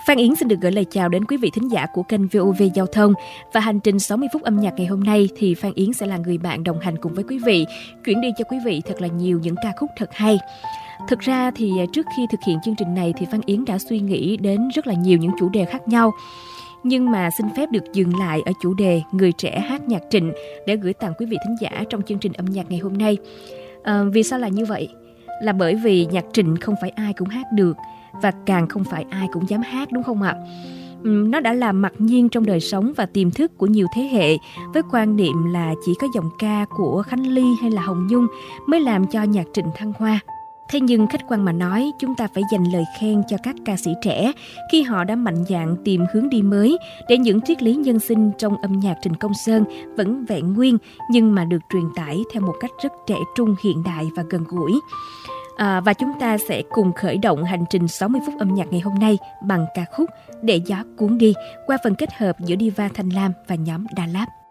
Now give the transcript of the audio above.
Phan Yến xin được gửi lời chào đến quý vị thính giả của kênh VOV Giao thông. Và hành trình 60 phút âm nhạc ngày hôm nay thì Phan Yến sẽ là người bạn đồng hành cùng với quý vị, chuyển đi cho quý vị thật là nhiều những ca khúc thật hay. Thực ra thì trước khi thực hiện chương trình này thì Phan Yến đã suy nghĩ đến rất là nhiều những chủ đề khác nhau. Nhưng mà xin phép được dừng lại ở chủ đề người trẻ hát nhạc Trịnh để gửi tặng quý vị thính giả trong chương trình âm nhạc ngày hôm nay. Vì sao là như vậy? Là bởi vì nhạc Trịnh không phải ai cũng hát được, và càng không phải ai cũng dám hát, đúng không ạ? Nó đã là mặc nhiên trong đời sống và tiềm thức của nhiều thế hệ, với quan niệm là chỉ có giọng ca của Khánh Ly hay là Hồng Nhung mới làm cho nhạc Trịnh thăng hoa. Thế nhưng khách quan mà nói, chúng ta phải dành lời khen cho các ca sĩ trẻ khi họ đã mạnh dạn tìm hướng đi mới để những triết lý nhân sinh trong âm nhạc Trịnh Công Sơn vẫn vẹn nguyên, nhưng mà được truyền tải theo một cách rất trẻ trung, hiện đại và gần gũi. Và chúng ta sẽ cùng khởi động hành trình 60 phút âm nhạc ngày hôm nay bằng ca khúc Để Gió Cuốn Đi qua phần kết hợp giữa diva Thanh Lam và nhóm Đà Lạt.